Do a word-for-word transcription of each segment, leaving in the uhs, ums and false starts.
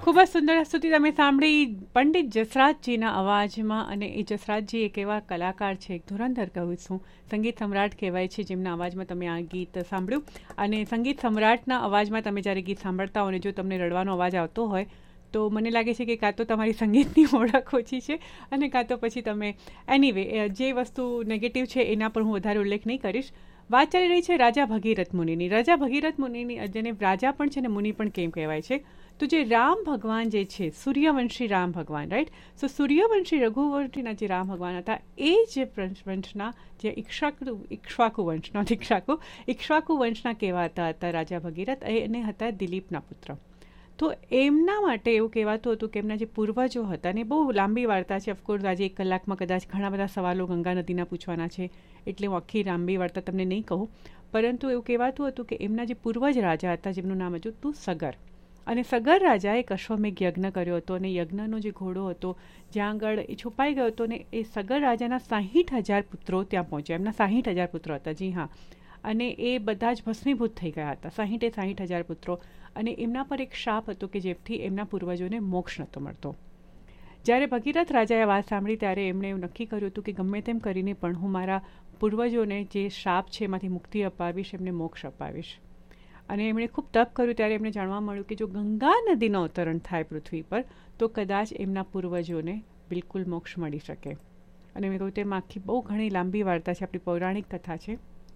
ખૂબ જ સુંદર સ્તુતિ તમે સાંભળી પંડિત જસરાજજીના અવાજમાં. અને એ જસરાજજી એક એવા કલાકાર છે, એક ધુરંધર કહું છું, સંગીત સમ્રાટ કહેવાય છે, જેમના અવાજમાં તમે આ ગીત સાંભળ્યું. અને સંગીત સમ્રાટના અવાજમાં તમે જ્યારે ગીત સાંભળતા હો અને જો તમને રડવાનો અવાજ આવતો હોય તો મને લાગે છે કે કાં તો તમારી સંગીતની ઓળખ ઓછી છે અને કાં તો પછી તમે એનીવે જે વસ્તુ નેગેટિવ છે એના પર હું વધારે ઉલ્લેખ નહીં કરીશ. વાત ચાલી રહી છે રાજા ભગીરથ મુનિની. રાજા ભગીરથ મુનિની, જેને રાજા પણ છે ને મુનિ પણ કેમ કહેવાય છે, તો જે રામ ભગવાન જે છે, સૂર્યવંશી રામ ભગવાન, રાઈટ. સો સૂર્યવંશી રઘુવંશીના જે રામ ભગવાન હતા એ જે વંશના જે ઇક્ષ્વાકુ ઇક્ષ્વાકુ વંશ નોટ ઇક્ષ્વાકુ ઇક્ષ્વાકુ વંશના કહેવાતા હતા રાજા ભગીરથ. એને હતા દિલીપના પુત્ર. તો એમના માટે એવું કહેવાતું હતું કે એમના જે પૂર્વજો હતા, ને બહુ લાંબી વાર્તા છે, ઓફકોર્સ આજે એક કલાકમાં કદાચ ઘણા બધા સવાલો ગંગા નદીના પૂછવાના છે, એટલે હું આખી લાંબી વાર્તા તમને નહીં કહું. પરંતુ એવું કહેવાતું હતું કે એમના જે પૂર્વજ રાજા હતા જેમનું નામ હતું તું સગર, અને સગર રાજાએ એક અશ્વમેઘ યજ્ઞ કર્યો હતો, અને યજ્ઞનો જે ઘોડો હતો જ્યાં આગળ એ છુપાઈ ગયો હતો, ને એ સગર રાજાના સાહીઠ હજાર પુત્રો ત્યાં પહોંચ્યા. એમના સાહીઠ હજાર પુત્રો હતા, જી હા. અને એ બધા જ ભસ્મીભૂત થઈ ગયા હતા, સાહીઠે સાહીઠ હજાર પુત્રો. અને એમના પર એક શાપ હતો કે જેથી એમના પૂર્વજોને મોક્ષ નહોતો મળતો. જ્યારે ભગીરથ રાજાએ વાત સાંભળી ત્યારે એમણે એવું નક્કી કર્યું હતું કે ગમે તેમ કરીને પણ હું મારા પૂર્વજોને જે શાપ છે એમાંથી મુક્તિ અપાવીશ, એમને મોક્ષ અપાવીશ. અને એમણે ખૂબ તપ કર્યું ત્યારે એમને જાણવા મળ્યું કે જો ગંગા નદીનો અવતરણ થાય પૃથ્વી પર તો કદાચ એમના પૂર્વજોને બિલકુલ મોક્ષ મળી શકે. અને મેં કહ્યું તેમ આખી બહુ ઘણી લાંબી વાર્તા છે, આપણી પૌરાણિક કથા છે.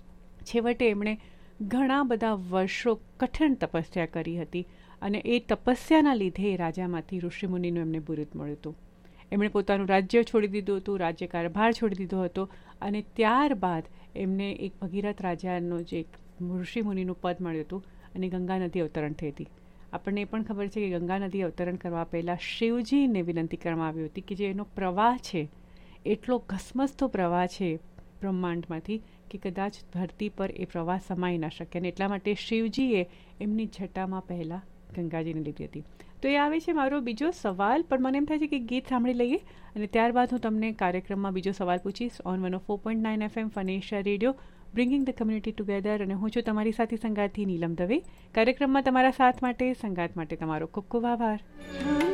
છેવટે એમણે ઘણા બધા વર્ષો કઠિન તપસ્યા કરી હતી, અને એ તપસ્યાના લીધે એ રાજામાંથી ઋષિમુનિનું એમને બિરુદ મળ્યું હતું. એમણે પોતાનું રાજ્ય છોડી દીધું હતું, રાજ્ય કારભાર છોડી દીધો હતો, અને ત્યારબાદ એમને એક ભગીરથ રાજાનો જે ઋષિમુનિનું પદ મળ્યું હતું, અને ગંગા નદી અવતરણ થઈ હતી. આપણને એ પણ ખબર છે કે ગંગા નદી અવતરણ કરવા પહેલાં શિવજીને વિનંતી કરવામાં આવી હતી કે જે એનો પ્રવાહ છે એટલો ઘસમસતો પ્રવાહ છે બ્રહ્માંડમાંથી કે કદાચ ધરતી પર એ પ્રવાહ સમાઈ ના શકે, અને એટલા માટે શિવજીએ એમની જટામાં પહેલાં ગંગાજીને લીધી હતી. તો એ આવે છે મારો બીજો સવાલ. પણ મને એમ થાય છે કે ગીત સાંભળી લઈએ અને ત્યારબાદ હું તમને કાર્યક્રમમાં બીજો સવાલ પૂછીશ on one O four point nine F M ફનેશિયા radio, bringing the community together. અને હું છું તમારી સાથી સંગાથી નીલમ દવે. કાર્યક્રમમાં તમારા સાથ માટે, સંગાત માટે તમારો ખૂબ ખૂબ આભાર.